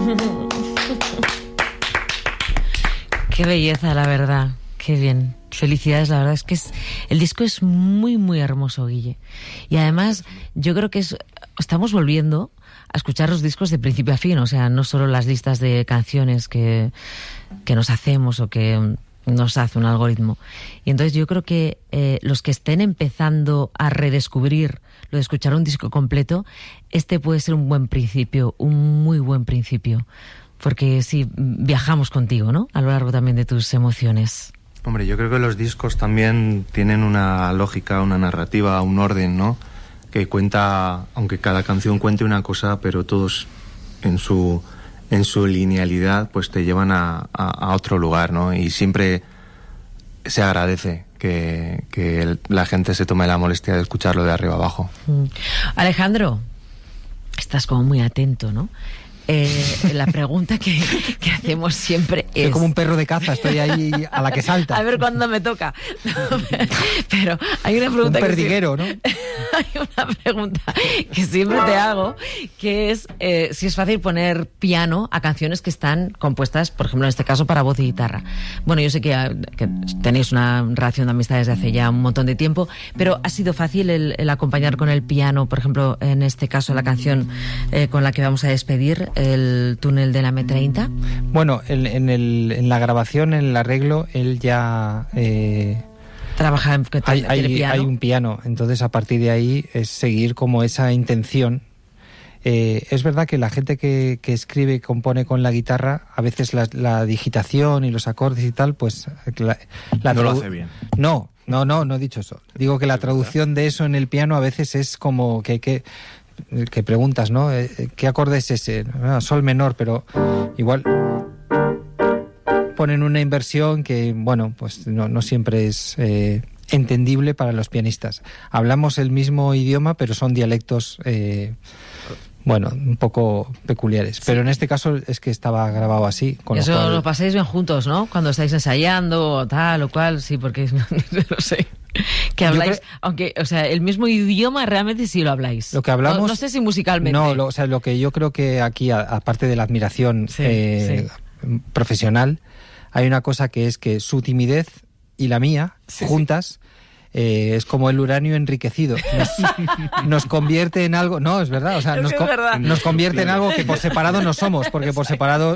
Qué belleza, la verdad. Qué bien. Felicidades, la verdad es que el disco es muy, muy hermoso, Guille. Y además, yo creo que estamos volviendo a escuchar los discos de principio a fin, o sea, no solo las listas de canciones que nos hacemos o que nos hace un algoritmo. Y entonces yo creo que los que estén empezando a redescubrir lo de escuchar un disco completo, este puede ser un buen principio, un muy buen principio. Porque sí, viajamos contigo, ¿no? A lo largo también de tus emociones. Hombre, yo creo que los discos también tienen una lógica, una narrativa, un orden, ¿no? Que cuenta, aunque cada canción cuente una cosa, pero todos en su linealidad pues te llevan a otro lugar, ¿no? Y siempre se agradece que la gente se tome la molestia de escucharlo de arriba abajo. Alejandro, estás como muy atento, ¿no? La pregunta que hacemos siempre es... Soy como un perro de caza, estoy ahí a la que salta. A ver cuándo me toca. Pero hay una pregunta... Un perdiguero, ¿no? Hay una pregunta que siempre te hago, que es si es fácil poner piano a canciones que están compuestas, por ejemplo, en este caso, para voz y guitarra. Bueno, yo sé que tenéis una relación de amistad desde hace ya un montón de tiempo, pero ¿ha sido fácil el acompañar con el piano, por ejemplo, en este caso, la canción con la que vamos a despedir, el túnel de la M30? Bueno, en la grabación, en el arreglo, él ya... trabaja en piano. Hay un piano, entonces a partir de ahí es seguir como esa intención. Es verdad que la gente que escribe y compone con la guitarra, a veces la digitación y los acordes y tal, pues... no lo hace bien. No he dicho eso. Digo que la traducción de eso en el piano a veces es como que preguntas, ¿no? ¿Qué acorde es ese? Sol menor, pero igual ponen una inversión que, bueno, pues no siempre es entendible para los pianistas. Hablamos el mismo idioma, pero son dialectos, un poco peculiares. Sí. Pero en este caso es que estaba grabado así. Con eso lo cual... lo pasáis bien juntos, ¿no? Cuando estáis ensayando o tal o cual, sí, porque no sé... Que habláis, aunque, o sea, el mismo idioma realmente sí lo habláis. Lo que hablamos... No sé si musicalmente. No, lo que yo creo que aquí, aparte de la admiración profesional, hay una cosa que es que su timidez y la mía, juntas, es como el uranio enriquecido. Nos convierte en algo... No, es verdad. O sea, nos convierte en algo que por separado no somos, porque por separado